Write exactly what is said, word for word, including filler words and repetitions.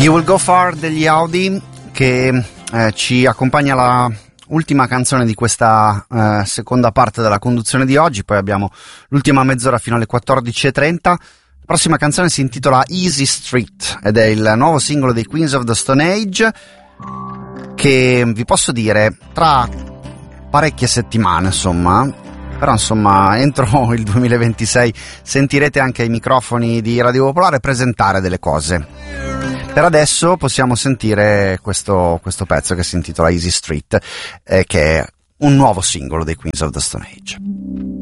You Will Go Far degli Audi, che eh, ci accompagna la ultima canzone di questa eh, seconda parte della conduzione di oggi. Poi abbiamo l'ultima mezz'ora fino alle quattordici e trenta. La prossima canzone si intitola Easy Street ed è il nuovo singolo dei Queens of the Stone Age, che vi posso dire tra parecchie settimane, insomma, però insomma entro il duemilaventisei sentirete anche ai microfoni di Radio Popolare presentare delle cose. Per adesso possiamo sentire questo, questo pezzo che si intitola Easy Street, eh, che è un nuovo singolo dei Queens of the Stone Age.